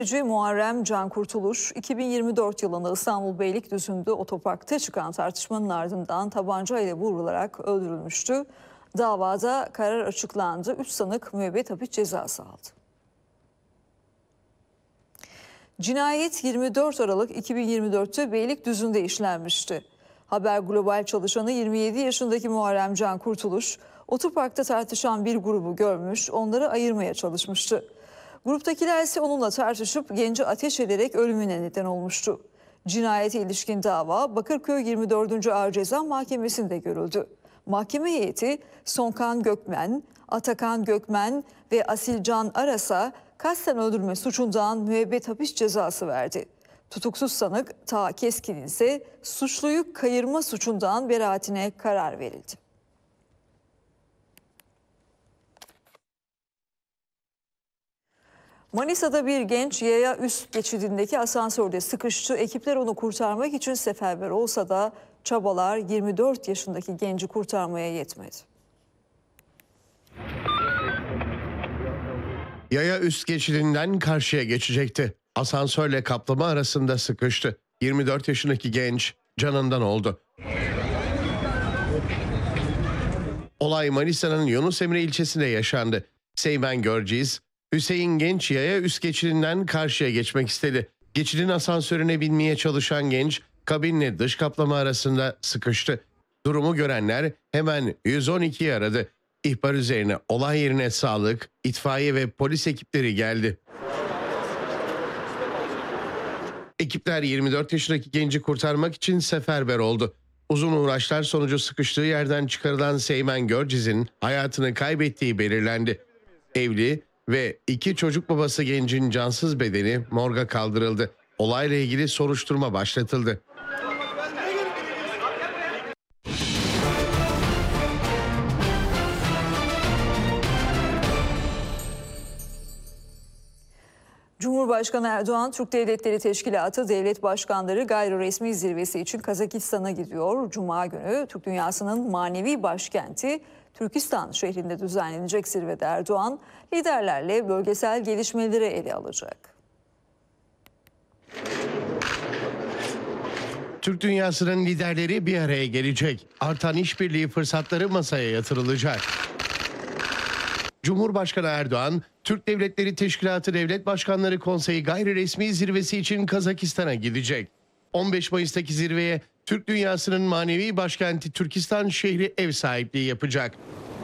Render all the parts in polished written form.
Muharrem Can Kurtuluş, 2024 yılında İstanbul Beylikdüzü'nde otoparkta çıkan tartışmanın ardından tabanca ile vurularak öldürülmüştü. Davada karar açıklandı. 3 sanık müebbet hapis cezası aldı. Cinayet 24 Aralık 2024'te Beylikdüzü'nde işlenmişti. Haber Global çalışanı 27 yaşındaki Muharrem Can Kurtuluş, otoparkta tartışan bir grubu görmüş, onları ayırmaya çalışmıştı. Gruptakiler ise onunla tartışıp genci ateş ederek ölümüne neden olmuştu. Cinayete ilişkin dava Bakırköy 24. Ağır Ceza Mahkemesi'nde görüldü. Mahkeme heyeti Sonkan Gökmen, Atakan Gökmen ve Asilcan Aras'a kasten öldürme suçundan müebbet hapis cezası verdi. Tutuksuz sanık Taha Keskin ise suçluyu kayırma suçundan beraatine karar verildi. Manisa'da bir genç yaya üst geçidindeki asansörde sıkıştı. Ekipler onu kurtarmak için seferber olsa da çabalar 24 yaşındaki genci kurtarmaya yetmedi. Yaya üst geçidinden karşıya geçecekti. Asansörle kaplama arasında sıkıştı. 24 yaşındaki genç canından oldu. Olay Manisa'nın Yunus Emre ilçesinde yaşandı. Seymen Görciz, Hüseyin Genç yaya üst geçidinden karşıya geçmek istedi. Geçidin asansörüne binmeye çalışan genç kabinle dış kaplama arasında sıkıştı. Durumu görenler hemen 112'yi aradı. İhbar üzerine olay yerine sağlık, itfaiye ve polis ekipleri geldi. Ekipler 24 yaşındaki genci kurtarmak için seferber oldu. Uzun uğraşlar sonucu sıkıştığı yerden çıkarılan Seymen Görciz'in hayatını kaybettiği belirlendi. Evli ve 2 çocuk babası gencin cansız bedeni morga kaldırıldı. Olayla ilgili soruşturma başlatıldı. Cumhurbaşkanı Erdoğan, Türk Devletleri Teşkilatı Devlet Başkanları Gayri Resmi Zirvesi için Kazakistan'a gidiyor. Cuma günü Türk dünyasının manevi başkenti Türkistan şehrinde düzenlenecek zirvede Erdoğan, liderlerle bölgesel gelişmeleri ele alacak. Türk dünyasının liderleri bir araya gelecek. Artan işbirliği fırsatları masaya yatırılacak. Cumhurbaşkanı Erdoğan, Türk Devletleri Teşkilatı Devlet Başkanları Konseyi Gayri Resmi Zirvesi için Kazakistan'a gidecek. 15 Mayıs'taki zirveye Türk dünyasının manevi başkenti Türkistan şehri ev sahipliği yapacak.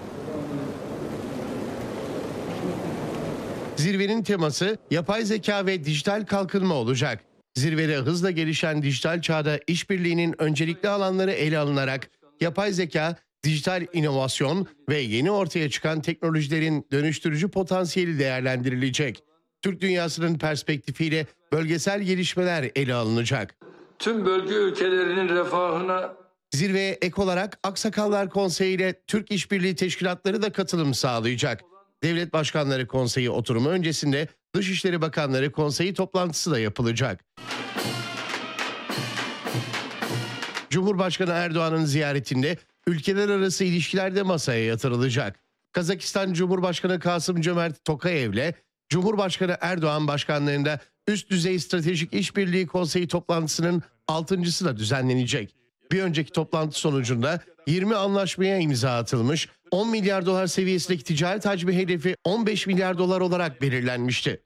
Zirvenin teması yapay zeka ve dijital kalkınma olacak. Zirvede hızla gelişen dijital çağda işbirliğinin öncelikli alanları ele alınarak yapay zeka, dijital inovasyon ve yeni ortaya çıkan teknolojilerin dönüştürücü potansiyeli değerlendirilecek. Türk dünyasının perspektifiyle bölgesel gelişmeler ele alınacak. Tüm bölge ülkelerinin refahına... Zirveye ek olarak Aksakallar Konseyi ile Türk İşbirliği Teşkilatları da katılım sağlayacak. Devlet Başkanları Konseyi oturumu öncesinde Dışişleri Bakanları Konseyi toplantısı da yapılacak. Cumhurbaşkanı Erdoğan'ın ziyaretinde ülkeler arası ilişkiler de masaya yatırılacak. Kazakistan Cumhurbaşkanı Kasım-Cömert Tokayev'le Cumhurbaşkanı Erdoğan başkanlığında üst düzey stratejik işbirliği konseyi toplantısının 6.'sı da düzenlenecek. Bir önceki toplantı sonucunda 20 anlaşmaya imza atılmış, 10 milyar dolar seviyesindeki ticaret hacmi hedefi 15 milyar dolar olarak belirlenmişti.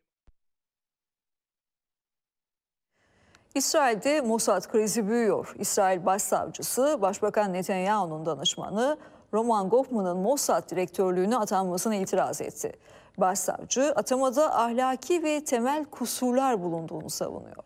İsrail'de Mossad krizi büyüyor. İsrail Başsavcısı, Başbakan Netanyahu'nun danışmanı Roman Goffman'ın Mossad direktörlüğüne atanmasına itiraz etti. Başsavcı, atamada ahlaki ve temel kusurlar bulunduğunu savunuyor.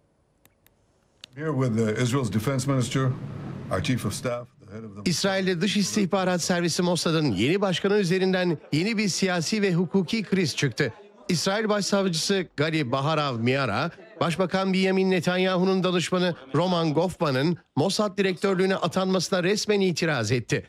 İsrail'de Dış İstihbarat Servisi Mossad'ın yeni başkanı üzerinden yeni bir siyasi ve hukuki kriz çıktı. İsrail Başsavcısı Gali Baharav Miara, Başbakan Benjamin Netanyahu'nun danışmanı Roman Goffman'ın Mossad direktörlüğüne atanmasına resmen itiraz etti.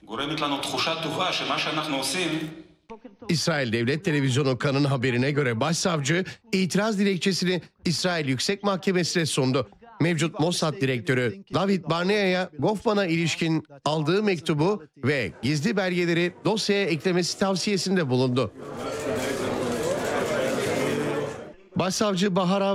İsrail Devlet Televizyonu Kan'ın haberine göre başsavcı itiraz dilekçesini İsrail Yüksek Mahkemesi'ne sundu. Mevcut Mossad direktörü David Barnea'ya Goffman'a ilişkin aldığı mektubu ve gizli belgeleri dosyaya eklemesi tavsiyesinde bulundu. Başsavcı Baharav